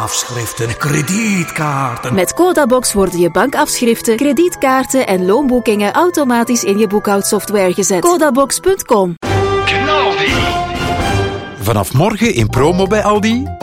bankafschriften, kredietkaarten. Met Codabox worden je bankafschriften, kredietkaarten en loonboekingen automatisch in je boekhoudsoftware gezet. Codabox.com. Vanaf morgen in promo bij Aldi.